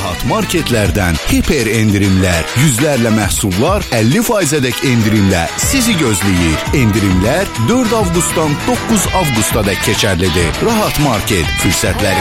Rahat Marketlərdən hiper endirimlər, yüzlərlə məhsullar 50%dək endirimlə sizi gözləyir. Endirimlər 4 avqustdan 9 avqustadək keçərlidir. Rahat Market fürsətləri